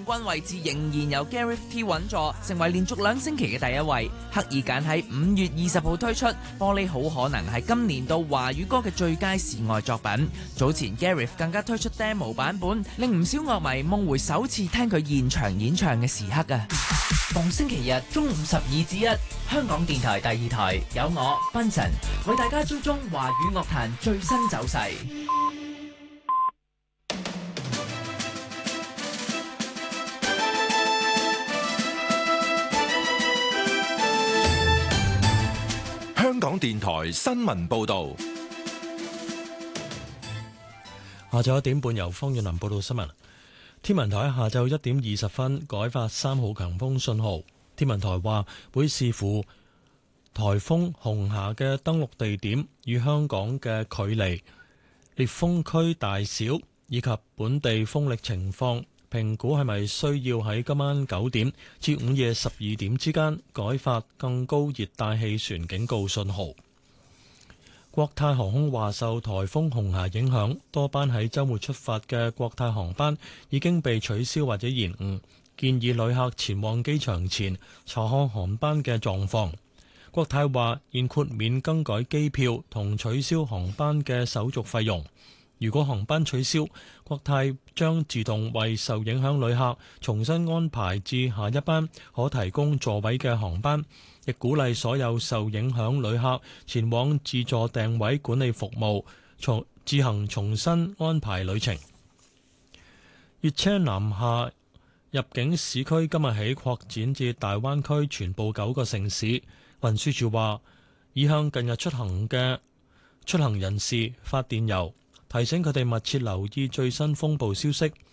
軍位置仍然由 Gareth T 穩坐，成為連續2星期嘅第一位。刻意揀喺5月20號推出，玻璃好可能係今年度華語歌嘅最佳示愛作品。早前 Gareth 更加推出 demo 版本，令唔少樂迷夢回首次聽佢現場演唱嘅時刻啊！逢星期日中午12至1，香港電台第2台有我 Benson 為大家追蹤華語樂壇最新走勢。 香港電台新聞報道。 下晝1點半由方遠林報道新聞。天文台喺下晝1點20分改發3號強風信號。天文台話會視乎颱風紅霞嘅登陸地點與香港嘅距離、烈風區大小以及本地風力情況，評估係咪需要喺今晚9點至午夜12點之間改發更高熱帶氣旋警告信號。國泰航空話受颱風紅霞影響，多班喺週末出發嘅國泰航班已經被取消或者延誤，建議旅客前往機場前查看航班嘅狀況。國泰話現豁免更改機票同取消航班嘅手續費用。如果航班取消，國泰將自動為受影響旅客重新安排至下一班可提供座位嘅航班，亦鼓勵所有受影響旅客前往自助訂位管理服務，自行重新安排旅程。粵車南下入境市區今日起擴展至大灣區全部9個城市。運輸署話已向近日出行人士發電郵，提醒佢哋密切留意最新風暴消息，